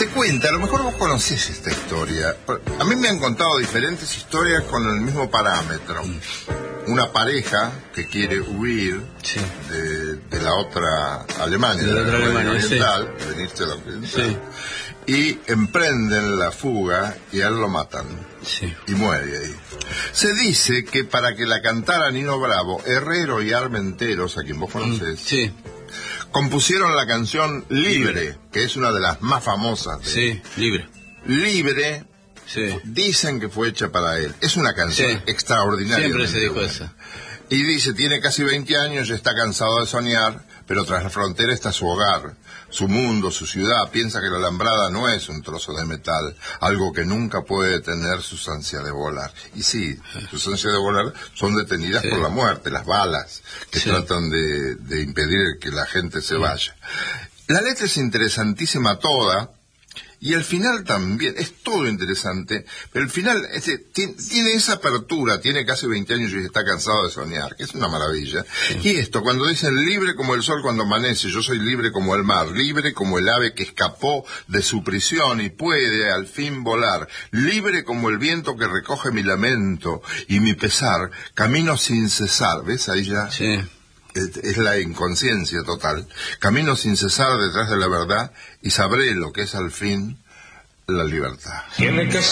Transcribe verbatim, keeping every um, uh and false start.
cuenta, a lo mejor vos conocés esta historia. A mí me han contado diferentes historias con el mismo parámetro. Una pareja que quiere huir sí. de, de la otra Alemania, de la otra Alemania oriental, sí. venirse a la occidental, sí. y emprenden la fuga y a él lo matan. Sí. Y muere ahí. Se dice que para que la cantara Nino Bravo, Herrero y Armenteros, a quien vos conocés, sí. compusieron la canción Libre, Libre, que es una de las más famosas. De sí, Libre. Libre, sí. dicen que fue hecha para él. Es una canción sí. extraordinaria. Siempre se dijo eso. Y dice, tiene casi veinte años, ya está cansado de soñar, pero tras la frontera está su hogar, su mundo, su ciudad. Piensa que la alambrada no es un trozo de metal, algo que nunca puede detener sus ansias de volar. Y sí, sus ansias de volar son detenidas sí. por la muerte, las balas, que sí. tratan de, de impedir que la gente se sí. vaya. La letra es interesantísima toda, y el final también, es todo interesante, pero el final este, tiene, tiene esa apertura, tiene casi veinte años y está cansado de soñar, que es una maravilla. Sí. Y esto, cuando dicen libre como el sol cuando amanece, yo soy libre como el mar, libre como el ave que escapó de su prisión y puede al fin volar, libre como el viento que recoge mi lamento y mi pesar, camino sin cesar, ¿ves ahí ya? Sí. Es la inconsciencia total. Camino sin cesar detrás de la verdad y sabré lo que es al fin la libertad. Tiene que